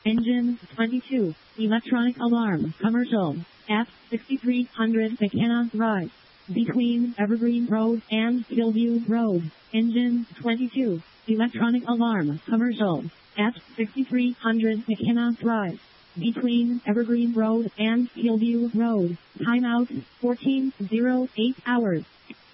Engine 22. Electronic alarm. Commercial. At 6300 McKenna Drive. Between Evergreen Road and Hillview Road. Engine 22. Electronic alarm. Commercial. At 6300 McKenna Drive. Between Evergreen Road and Hillview Road. Timeout 14:08 hours.